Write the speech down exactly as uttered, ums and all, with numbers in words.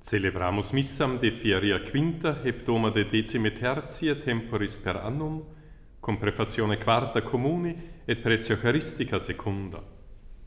Celebramus missam de feria quinta heptoma de decime tertia temporis per annum, cum prefazione quarta communi et pretio Eucharistica secunda.